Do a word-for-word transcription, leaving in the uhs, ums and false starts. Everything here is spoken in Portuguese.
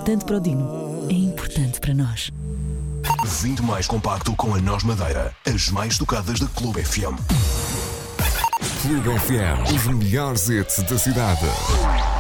importante para o Dino, é importante para nós. Vinte mais compacto com a Nós Madeira, as mais tocadas da Clube F M. Clube F M, os melhores hits da cidade.